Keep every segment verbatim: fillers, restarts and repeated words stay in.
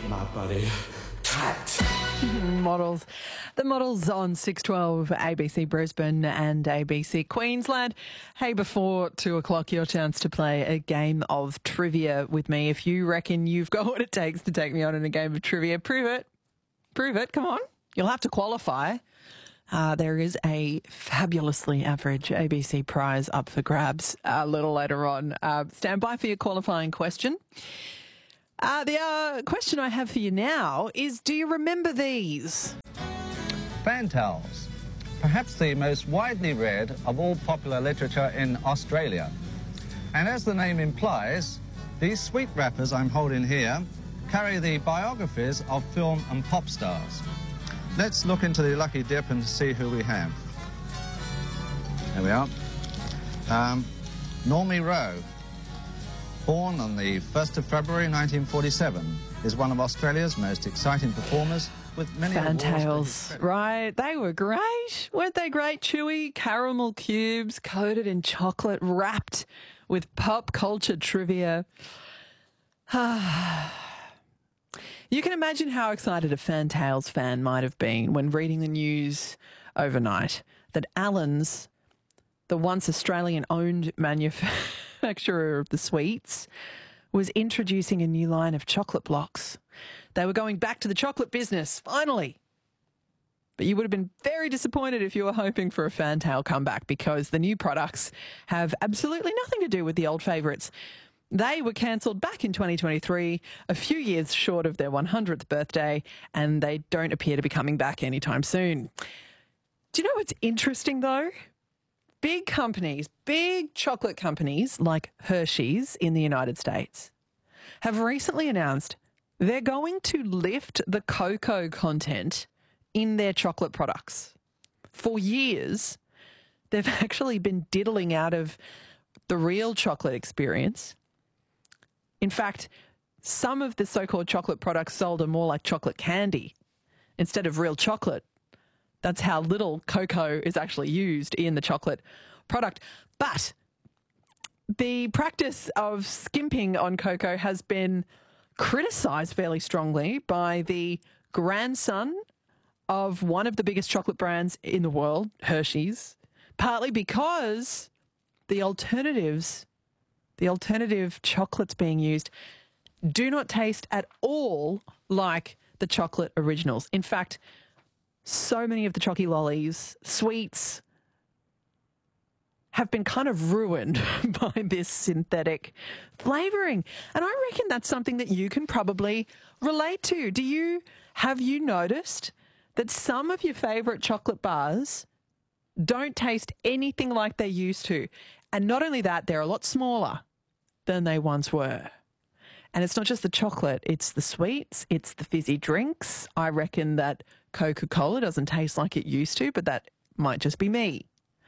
my body tight. Models. The Models on six twelve, A B C Brisbane and A B C Queensland. Hey, before two o'clock, your chance to play a game of trivia with me. If you reckon you've got what it takes to take me on in a game of trivia, prove it. Prove it. Come on. You'll have to qualify. Uh, there is a fabulously average A B C prize up for grabs a little later on. Uh, stand by for your qualifying question. Uh, the uh, question I have for you now is, do you remember these? Fantals, perhaps the most widely read of all popular literature in Australia. And as the name implies, these sweet wrappers I'm holding here carry the biographies of film and pop stars. Let's look into the lucky dip and see who we have. There we are. Um, Normie Rowe, born on the first of February nineteen forty-seven, is one of Australia's most exciting performers with many Fantales, right? They were great. Weren't they great? Chewy caramel cubes coated in chocolate, wrapped with pop culture trivia. You can imagine how excited a Fantales fan might have been when reading the news overnight that Allen's, the once Australian-owned manufacturer of the sweets, was introducing a new line of chocolate blocks. They were going back to the chocolate business, finally. But you would have been very disappointed if you were hoping for a Fantail comeback, because the new products have absolutely nothing to do with the old favourites. They were cancelled back in twenty twenty-three, a few years short of their one hundredth birthday, and they don't appear to be coming back anytime soon. Do you know what's interesting, though? Big companies, big chocolate companies like Hershey's in the United States have recently announced they're going to lift the cocoa content in their chocolate products. For years, they've actually been diddling out of the real chocolate experience. In fact, some of the so-called chocolate products sold are more like chocolate candy instead of real chocolate. That's how little cocoa is actually used in the chocolate product. But the practice of skimping on cocoa has been criticised fairly strongly by the grandson of one of the biggest chocolate brands in the world, Hershey's, partly because the alternatives, the alternative chocolates being used do not taste at all like the chocolate originals. In fact, so many of the Chocky Lollies, sweets, have been kind of ruined by this synthetic flavouring. And I reckon that's something that you can probably relate to. Do you, have you noticed that some of your favourite chocolate bars don't taste anything like they used to? And not only that, they're a lot smaller than they once were. And it's not just the chocolate, it's the sweets, it's the fizzy drinks. I reckon that Coca-Cola doesn't taste like it used to, but that might just be me.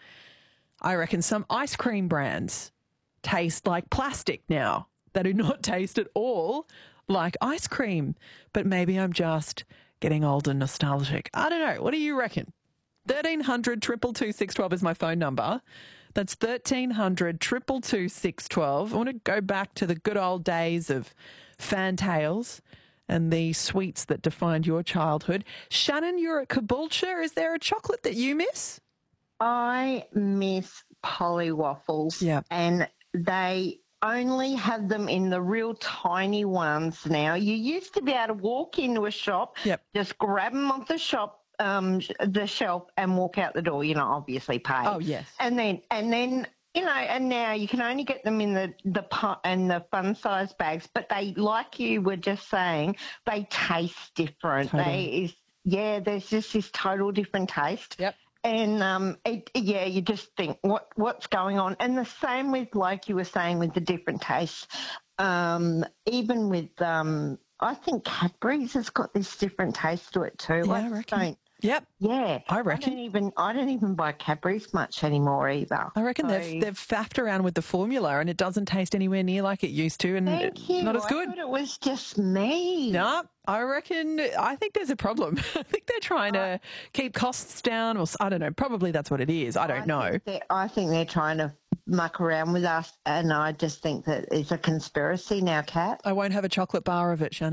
I reckon some ice cream brands taste like plastic now. They do not taste at all like ice cream. But maybe I'm just getting old and nostalgic. I don't know. What do you reckon? thirteen hundred, two two two, six one two is my phone number. That's thirteen hundred, two two two, six one two. I want to go back to the good old days of Fantales and the sweets that defined your childhood. Shannon, you're at Caboolture. Is there a chocolate that you miss? I miss Polly waffles. Yeah. And they only have them in the real tiny ones now. You used to be able to walk into a shop, Yep. just grab them off the shop, um, the shelf, and walk out the door. You know, obviously pay. Oh, yes. And then, and then, you know, and now you can only get them in the the pu- and the fun size bags. But they, like you were just saying, they taste different. Totally. They is yeah. There's just this total different taste. Yep. And, um, it, yeah, you just think, what what's going on? And the same with, like you were saying, with the different tastes. Um, even with, um, I think Cadbury's has got this different taste to it too. Yeah, I I just reckon. don't, Yep. yeah. I I reckon. don't even, I don't even buy Cadbury's much anymore either. I reckon So- they've they've faffed around with the formula and it doesn't taste anywhere near like it used to, and Thank you. not as I good. thought it was just me. No, I reckon, I think there's a problem. I think they're trying to keep costs down, or s- I don't know, probably that's what it is. I don't know. think they're- I think they're trying to muck around with us, and I just think that it's a conspiracy now, Kat. I won't have a chocolate bar of it, Shannon.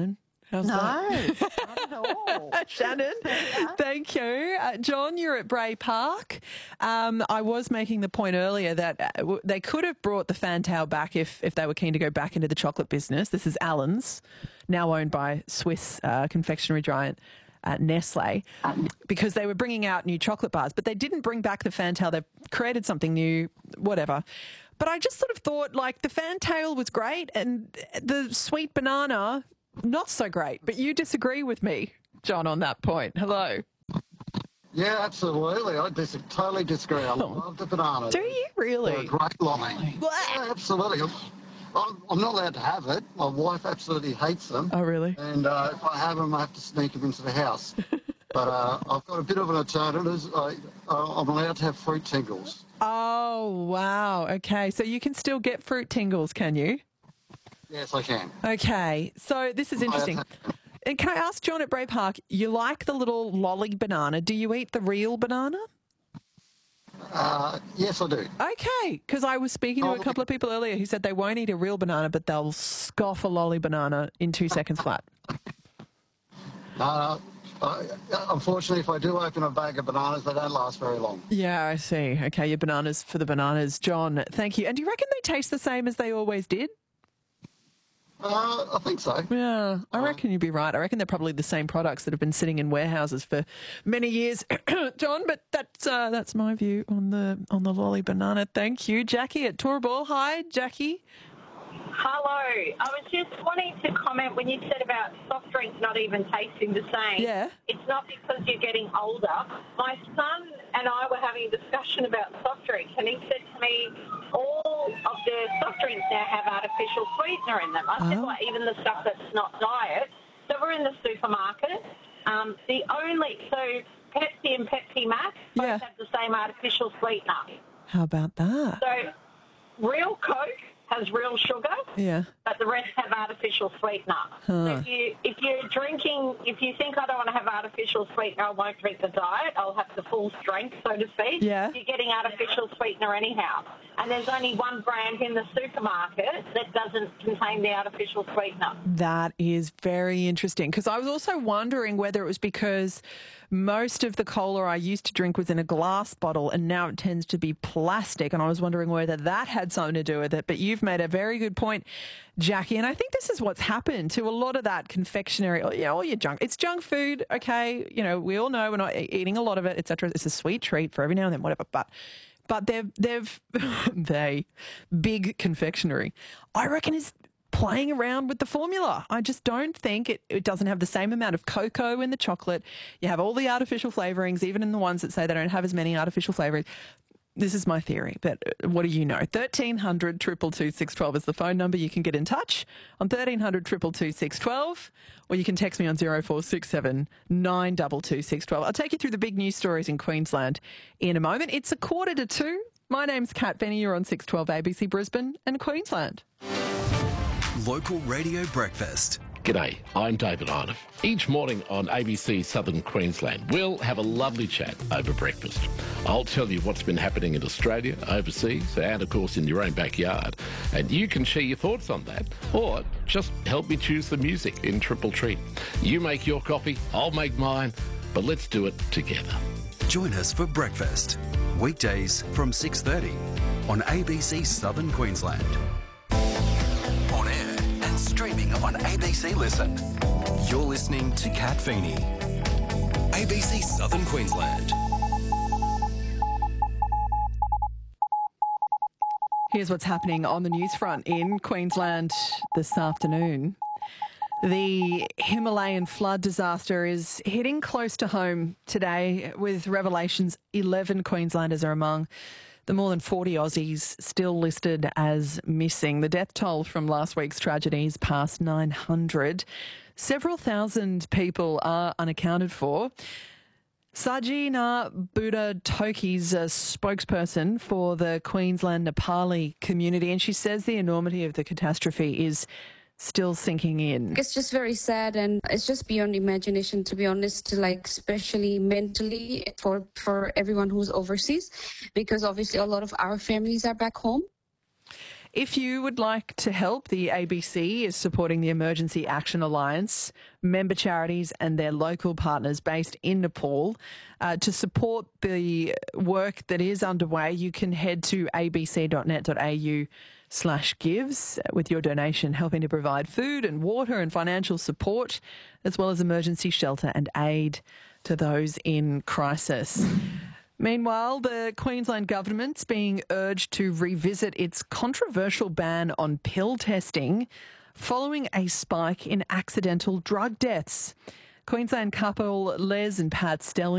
How's No, that? not at all. Shannon, thank you. Uh, John, you're at Bray Park. Um, I was making the point earlier that uh, w- they could have brought the Fantail back if, if they were keen to go back into the chocolate business. This is Allen's, now owned by Swiss uh, confectionery giant uh, Nestle, because they were bringing out new chocolate bars, but they didn't bring back the Fantail. They've created something new, whatever. But I just sort of thought, like, the Fantail was great and the sweet banana, not so great. But you disagree with me, John, on that point. Hello. Yeah, absolutely. I dis- totally disagree. I love the bananas. Do you really? They're a great line. Yeah, absolutely. I'm, I'm not allowed to have it. My wife absolutely hates them. Oh, really? And uh, if I have them, I have to sneak them into the house. But uh, I've got a bit of an alternative. I, uh, I'm allowed to have fruit tingles. Oh, wow. Okay. So you can still get fruit tingles, can you? Yes, I can. Okay. So this is interesting. And can I ask John at Bray Park, you like the little lolly banana. Do you eat the real banana? Uh, yes, I do. Okay. Because I was speaking to Oh, a couple of people earlier who said they won't eat a real banana, but they'll scoff a lolly banana in two seconds flat. Uh, uh, unfortunately, if I do open a bag of bananas, they don't last very long. Yeah, I see. Okay, your bananas for the bananas. John, thank you. And do you reckon they taste the same as they always did? Uh, I think so. Yeah, I reckon you'd be right. I reckon they're probably the same products that have been sitting in warehouses for many years, John. But that's uh, that's my view on the on the lolly banana. Thank you, Jackie at Turrball. Hi, Jackie. Hello. I was just wanting to comment when you said about soft drinks not even tasting the same. Yeah. It's not because you're getting older. My son and I were having a discussion about soft drinks, and he said to me, all of the soft drinks now have artificial sweetener in them. I said, Oh. well, even the stuff that's not diet. So we're in the supermarket. Um, the only, so Pepsi and Pepsi Max both Yeah. have the same artificial sweetener. How about that? So real Coke has real sugar, Yeah. but the rest have artificial sweetener. So if you if you're drinking, if you think I don't want to have artificial sweetener, I won't drink the diet. I'll have the full strength, so to speak. Yeah. You're getting artificial sweetener anyhow, and there's only one brand in the supermarket that doesn't contain the artificial sweetener. That is very interesting, because I was also wondering whether it was because most of the cola I used to drink was in a glass bottle and now it tends to be plastic, and I was wondering whether that had something to do with it. But you've made a very good point, Jackie, and I think this is what's happened to a lot of that confectionery, you know, all your junk. It's junk food, okay? You know, we all know we're not e- eating a lot of it, et cetera. It's a sweet treat for every now and then, whatever, but... But they've, they've, they, big confectionery, I reckon is playing around with the formula. I just don't think it, it doesn't have the same amount of cocoa in the chocolate. You have all the artificial flavourings, even in the ones that say they don't have as many artificial flavourings. This is my theory, but what do you know? thirteen hundred, two two two, six one two is the phone number. You can get in touch on thirteen hundred, two two two, six one two, or you can text me on zero four six seven, nine two two, six one two. I'll take you through the big news stories in Queensland in a moment. It's a quarter to two. My name's Kat Benny. You're on six twelve A B C Brisbane and Queensland. Local Radio Breakfast. G'day, I'm David Arnoff. Each morning on A B C Southern Queensland, we'll have a lovely chat over breakfast. I'll tell you what's been happening in Australia, overseas, and of course in your own backyard. And you can share your thoughts on that, or just help me choose the music in Triple Treat. You make your coffee, I'll make mine, but let's do it together. Join us for breakfast. Weekdays from six thirty on A B C Southern Queensland. On air and streaming on A B C Listen. You're listening to Kat Feeney. A B C Southern Queensland. Here's what's happening on the news front in Queensland this afternoon. The Himalayan flood disaster is hitting close to home today, with revelations eleven Queenslanders are among the more than forty Aussies still listed as missing. The death toll from last week's tragedy is past nine hundred. Several thousand people are unaccounted for. Sajina Buddha Toki's a spokesperson for the Queensland Nepali community, and she says the enormity of the catastrophe is still sinking in. It's just very sad, and it's just beyond imagination, to be honest, like especially mentally for, for everyone who's overseas, because obviously a lot of our families are back home. If you would like to help, the A B C is supporting the Emergency Action Alliance, member charities and their local partners based in Nepal. Uh, to support the work that is underway, you can head to abc.net.au slash gives with your donation, helping to provide food and water and financial support, as well as emergency shelter and aid to those in crisis. Meanwhile, the Queensland government's being urged to revisit its controversial ban on pill testing following a spike in accidental drug deaths. Queensland couple Les and Pat Stelling